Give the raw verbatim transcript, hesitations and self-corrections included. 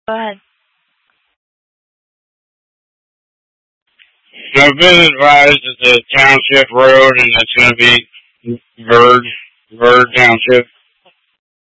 Go ahead. So I've been advised that the township road and it's going to be Bird, Bird Township.